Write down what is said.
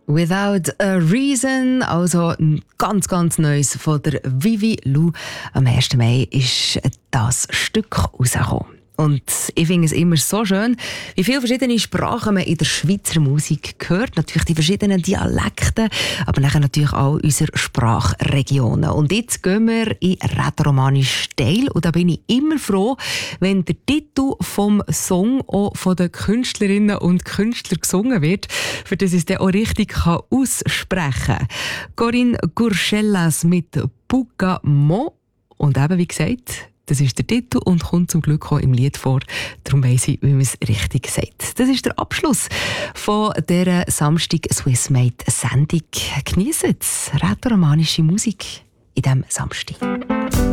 Without a Reason, also ein ganz, ganz Neues von der Vivi Lou. Am 1. Mai ist das Stück rausgekommen. Und ich finde es immer so schön, wie viele verschiedene Sprachen man in der Schweizer Musik hört. Natürlich die verschiedenen Dialekte, aber nachher natürlich auch unsere Sprachregionen. Und jetzt gehen wir in rätoromanisch Teil. Und da bin ich immer froh, wenn der Titel vom Song auch von den Künstlerinnen und Künstlern gesungen wird, für das ich es dann auch richtig aussprechen kann. Corinne Gurschellas mit Bouga-Mo. Und eben, wie gesagt, das ist der Titel und kommt zum Glück auch im Lied vor. Darum weiss ich, wie man es richtig sagt. Das ist der Abschluss von dieser Samstag-Swissmade-Sendung. Geniessen Sie rätoromanische Musik in diesem Samstag.